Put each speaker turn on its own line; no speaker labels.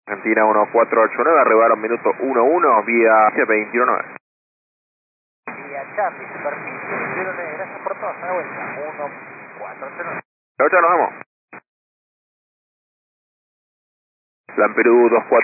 Argentina 1489, arribaron minuto 11, vía 219.
Vía Charlie, superficie, 09, gracias por todo, hasta la vuelta, 1489.
Chao, chao, nos vemos. Plan Perú 24.